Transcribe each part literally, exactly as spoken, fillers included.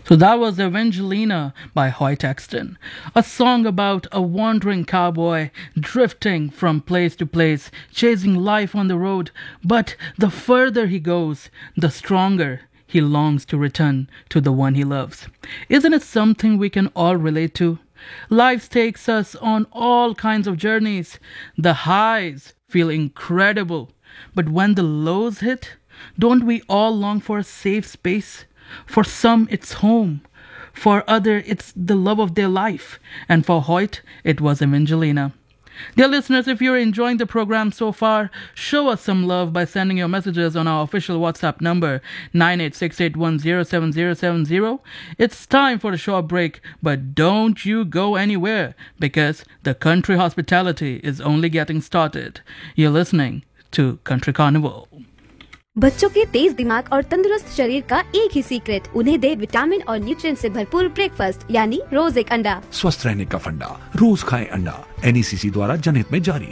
So that was Evangelina by Hoyt Axton, a song about a wandering cowboy drifting from place to place, chasing life on the road. But the further he goes, the stronger he longs to return to the one he loves. Isn't it something we can all relate to? Life takes us on all kinds of journeys. The highs feel incredible, but when the lows hit, don't we all long for a safe space? For some, it's home. For others, it's the love of their life. And for Hoyt, it was Evangelina. Dear listeners, if you're enjoying the program so far, show us some love by sending your messages on our official WhatsApp number nine eight six eight one zero seven zero seven zero. It's time for a short break, but don't you go anywhere because the country hospitality is only getting started. You're listening to Country Carnival. बच्चों के तेज दिमाग और तंदुरुस्त शरीर का एक ही secret, उन्हें दे vitamin और न्यूट्रिएंट से भरपूर ब्रेकफास्ट यानी रोज एक अंडा। स्वस्थ रहने का फंडा, रोज खाएं अंडा। एन ई सी सी द्वारा जनहित में जारी।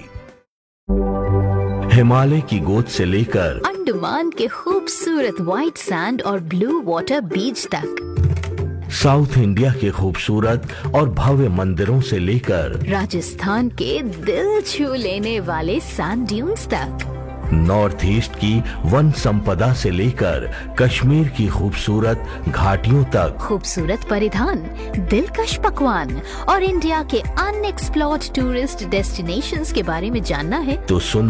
हिमालय की गोद से लेकर अंडमान के खूबसूरत व्हाइट सैंड और ब्लू वाटर बीच तक, साउथ इंडिया के खूबसूरत और भव्य मंदिरों से लेकर राजस्थान के दिल छू लेने वाले सैंड ड्यून्स तक, नॉर्थ ईस्ट की वन संपदा से लेकर कश्मीर की खूबसूरत घाटियों तक, खूबसूरत परिधान, दिलकश पकवान और इंडिया के अनएक्सप्लोर्ड टूरिस्ट डेस्टिनेशंस के बारे में जानना है तो सुन